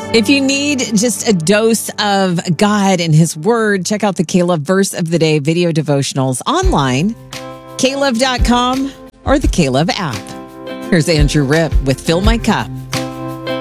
If you need just a dose of God and His Word, check out the K-Love Verse of the Day video devotionals online, klove.com or the K-Love app. Here's Andrew Ripp with Fill My Cup.